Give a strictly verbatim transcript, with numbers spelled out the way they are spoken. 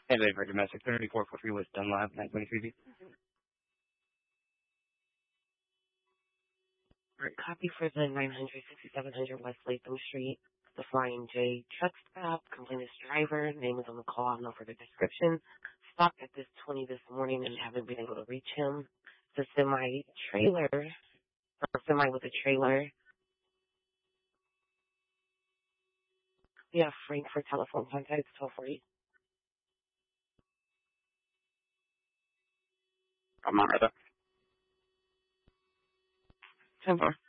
Hey, for domestic thirty-four forty-three West Dunlap, nine twenty-three. Alright, copy for the nine hundred, sixty-seven hundred West Latham Street, the Flying J truck stop. Complainant's driver, name is on the call, no further description. Stopped at this twenty this morning and haven't been able to reach him. It's a semi-trailer, or semi with a trailer. We have Frank for telephone contact, twelve forty. I'm not right there. ten four.